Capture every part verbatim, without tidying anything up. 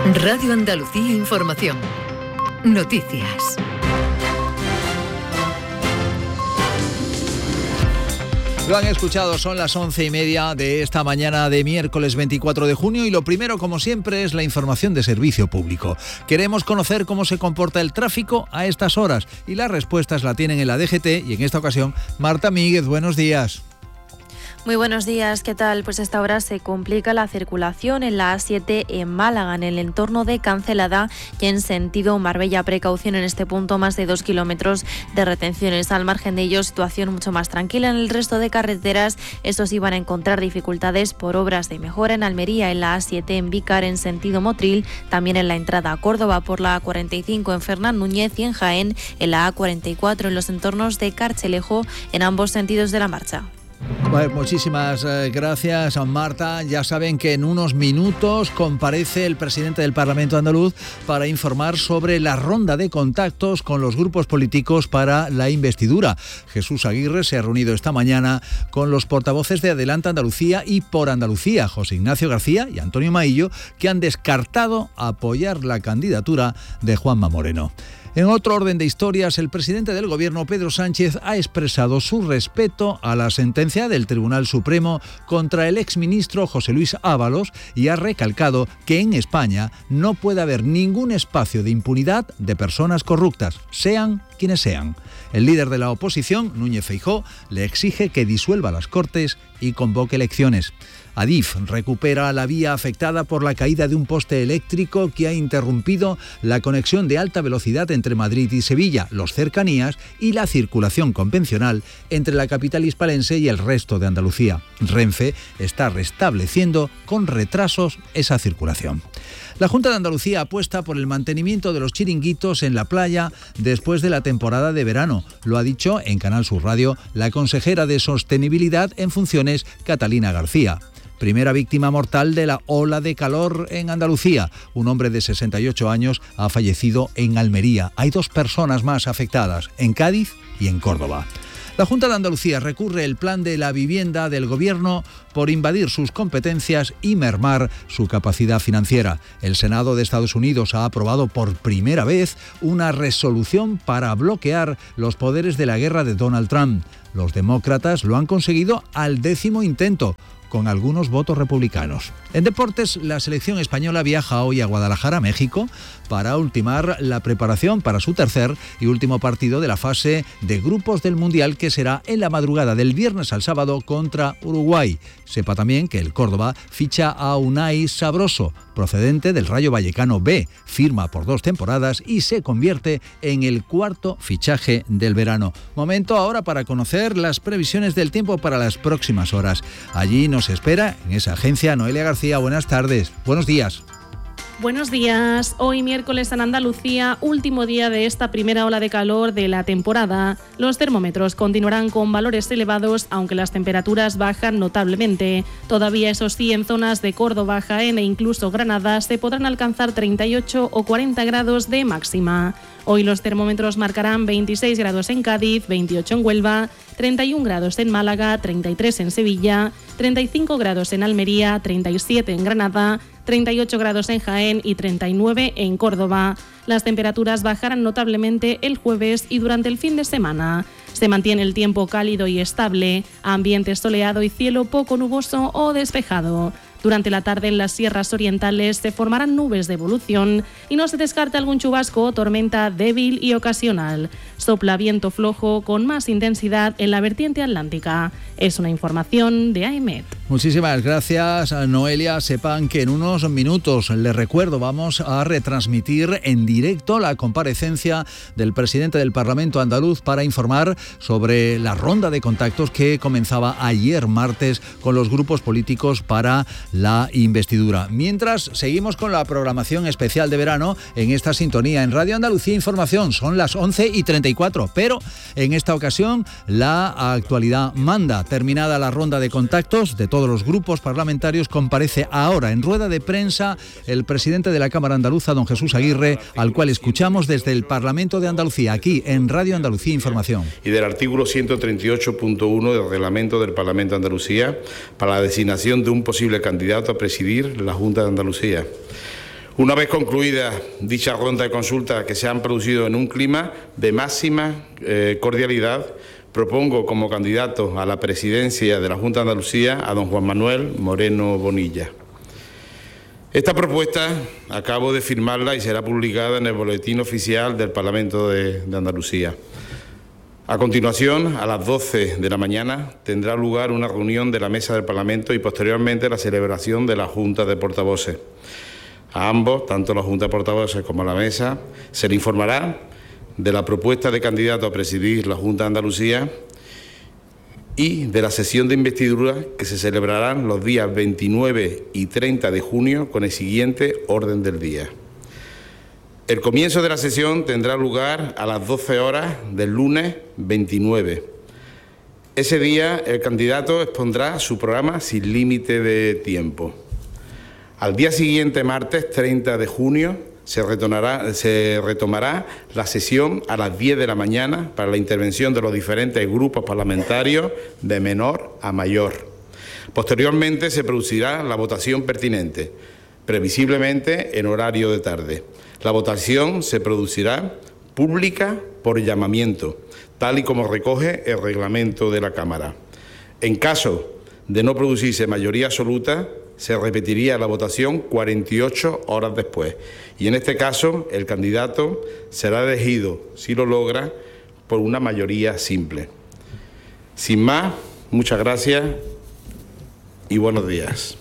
Radio Andalucía Información. Noticias. Lo han escuchado, son las once y media de esta mañana de miércoles veinticuatro de junio y lo primero, como siempre, es la información de servicio público. Queremos conocer cómo se comporta el tráfico a estas horas y las respuestas la tienen en la D G T y en esta ocasión Marta Míguez, buenos días. Muy buenos días, ¿qué tal? Pues a esta hora se complica la circulación en la A siete en Málaga, en el entorno de Cancelada y en sentido Marbella. Precaución en este punto, más de dos kilómetros de retenciones. Al margen de ello, situación mucho más tranquila en el resto de carreteras. Estos sí van a encontrar dificultades por obras de mejora en Almería, en la A siete en Vícar en sentido Motril, también en la entrada a Córdoba por la A cuarenta y cinco en Fernán Núñez y en Jaén en la A cuarenta y cuatro en los entornos de Carchelejo en ambos sentidos de la marcha. Bueno, muchísimas gracias, Marta. Ya saben que en unos minutos comparece el presidente del Parlamento andaluz para informar sobre la ronda de contactos con los grupos políticos para la investidura. Jesús Aguirre se ha reunido esta mañana con los portavoces de Adelante Andalucía y Por Andalucía, José Ignacio García y Antonio Maillo, que han descartado apoyar la candidatura de Juanma Moreno. En otro orden de historias, el presidente del Gobierno, Pedro Sánchez, ha expresado su respeto a la sentencia del Tribunal Supremo contra el exministro José Luis Ábalos y ha recalcado que en España no puede haber ningún espacio de impunidad de personas corruptas, sean quienes sean. El líder de la oposición, Núñez Feijóo, le exige que disuelva las Cortes y convoque elecciones. Adif recupera la vía afectada por la caída de un poste eléctrico que ha interrumpido la conexión de alta velocidad entre Madrid y Sevilla, los cercanías y la circulación convencional entre la capital hispalense y el resto de Andalucía. Renfe está restableciendo con retrasos esa circulación. La Junta de Andalucía apuesta por el mantenimiento de los chiringuitos en la playa después de la temporada de verano. Lo ha dicho en Canal Sur Radio la consejera de Sostenibilidad en funciones, Catalina García. Primera víctima mortal de la ola de calor en Andalucía. Un hombre de sesenta y ocho años ha fallecido en Almería. Hay dos personas más afectadas, en Cádiz y en Córdoba. La Junta de Andalucía recurre el plan de la vivienda del Gobierno por invadir sus competencias y mermar su capacidad financiera. El Senado de Estados Unidos ha aprobado por primera vez una resolución para bloquear los poderes de la guerra de Donald Trump. Los demócratas lo han conseguido al décimo intento, con algunos votos republicanos. En deportes, la selección española viaja hoy a Guadalajara, México, para ultimar la preparación para su tercer y último partido de la fase de grupos del Mundial, que será en la madrugada del viernes al sábado contra Uruguay. Sepa también que el Córdoba ficha a Unai Sabroso, procedente del Rayo Vallecano B, firma por dos temporadas y se convierte en el cuarto fichaje del verano. Momento ahora para conocer las previsiones del tiempo para las próximas horas. Allí nos espera en esa agencia Noelia García. Buenas tardes, buenos días. Buenos días. Hoy miércoles en Andalucía, último día de esta primera ola de calor de la temporada. Los termómetros continuarán con valores elevados, aunque las temperaturas bajan notablemente. Todavía, eso sí, en zonas de Córdoba, Jaén e incluso Granada se podrán alcanzar treinta y ocho o cuarenta grados de máxima. Hoy los termómetros marcarán veintiséis grados en Cádiz, veintiocho en Huelva, treinta y un grados en Málaga, treinta y tres en Sevilla, treinta y cinco grados en Almería, treinta y siete en Granada, treinta y ocho grados en Jaén y treinta y nueve en Córdoba. Las temperaturas bajarán notablemente el jueves y durante el fin de semana. Se mantiene el tiempo cálido y estable, ambiente soleado y cielo poco nuboso o despejado. Durante la tarde en las sierras orientales se formarán nubes de evolución y no se descarta algún chubasco o tormenta débil y ocasional. Sopla viento flojo con más intensidad en la vertiente atlántica. Es una información de AEMET. Muchísimas gracias, Noelia. Sepan que en unos minutos, les recuerdo, vamos a retransmitir en directo la comparecencia del presidente del Parlamento andaluz para informar sobre la ronda de contactos que comenzaba ayer martes con los grupos políticos para la investidura. Mientras, seguimos con la programación especial de verano en esta sintonía en Radio Andalucía Información. Son las once y treinta y cuatro, pero en esta ocasión la actualidad manda. Terminada la ronda de contactos de todos los grupos parlamentarios, comparece ahora en rueda de prensa el presidente de la Cámara Andaluza, don Jesús Aguirre, al cual escuchamos desde el Parlamento de Andalucía, aquí en Radio Andalucía Información. Y del artículo ciento treinta y ocho punto uno del reglamento del Parlamento de Andalucía para la designación de un posible candidato a presidir la Junta de Andalucía. Una vez concluida dicha ronda de consultas que se han producido en un clima de máxima eh, cordialidad, propongo como candidato a la presidencia de la Junta de Andalucía a don Juan Manuel Moreno Bonilla. Esta propuesta acabo de firmarla y será publicada en el Boletín Oficial del Parlamento de, de Andalucía. A continuación, a las doce de la mañana, tendrá lugar una reunión de la Mesa del Parlamento y posteriormente la celebración de la Junta de Portavoces. A ambos, tanto la Junta de Portavoces como la Mesa, se le informará de la propuesta de candidato a presidir la Junta de Andalucía y de la sesión de investidura que se celebrarán los días veintinueve y treinta de junio con el siguiente orden del día. El comienzo de la sesión tendrá lugar a las doce horas del lunes veintinueve. Ese día el candidato expondrá su programa sin límite de tiempo. Al día siguiente, martes treinta de junio, se retomará, se retomará la sesión a las diez de la mañana para la intervención de los diferentes grupos parlamentarios de menor a mayor. Posteriormente se producirá la votación pertinente, previsiblemente en horario de tarde. La votación se producirá pública por llamamiento, tal y como recoge el reglamento de la Cámara. En caso de no producirse mayoría absoluta, se repetiría la votación cuarenta y ocho horas después. Y en este caso, el candidato será elegido, si lo logra, por una mayoría simple. Sin más, muchas gracias y buenos días.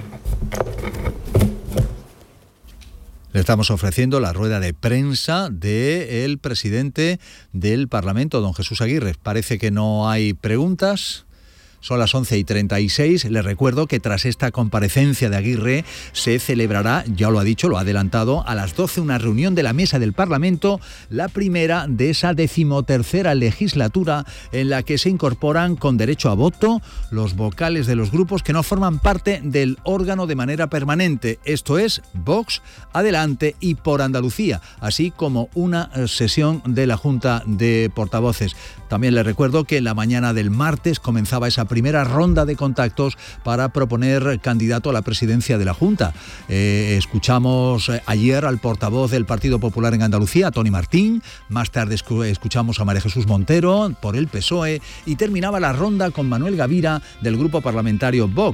Le estamos ofreciendo la rueda de prensa del presidente del Parlamento, don Jesús Aguirre. Parece que no hay preguntas. Son las once y treinta y seis. Les recuerdo que tras esta comparecencia de Aguirre se celebrará, ya lo ha dicho, lo ha adelantado, a las doce una reunión de la Mesa del Parlamento, la primera de esa decimotercera legislatura en la que se incorporan con derecho a voto los vocales de los grupos que no forman parte del órgano de manera permanente. Esto es Vox, Adelante y Por Andalucía, así como una sesión de la Junta de Portavoces. También les recuerdo que en la mañana del martes comenzaba esa primera ronda de contactos para proponer candidato a la presidencia de la Junta. Eh, escuchamos ayer al portavoz del Partido Popular en Andalucía, Tony Martín, más tarde escuchamos a María Jesús Montero por el P S O E y terminaba la ronda con Manuel Gavira del grupo parlamentario Vox.